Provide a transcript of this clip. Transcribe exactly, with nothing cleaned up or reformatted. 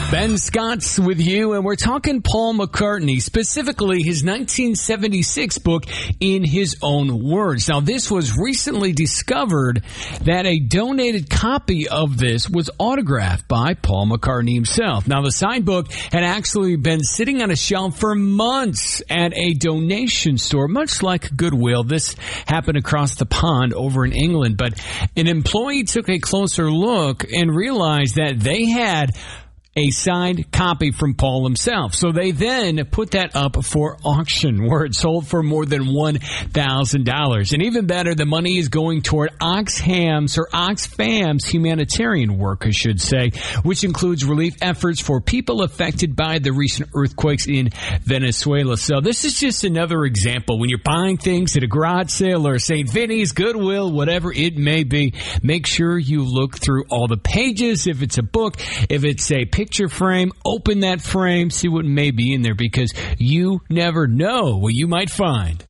Ben Scott's with you, and we're talking Paul McCartney, specifically his nineteen seventy-six book, In His Own Words. Now, this was recently discovered that a donated copy of this was autographed by Paul McCartney himself. Now, the signed book had actually been sitting on a shelf for months at a donation store, much like Goodwill. This happened across the pond over in England, but an employee took a closer look and realized that they had a signed copy from Paul himself. So they then put that up for auction, where it sold for more than one thousand dollars. And even better, the money is going toward Oxfam's or Oxfam's humanitarian work, I should say, which includes relief efforts for people affected by the recent earthquakes in Venezuela. So this is just another example. When you're buying things at a garage sale or Saint Vinny's, Goodwill, whatever it may be, make sure you look through all the pages. If it's a book, if it's a picture frame, open that frame, see what may be in there, because you never know what you might find.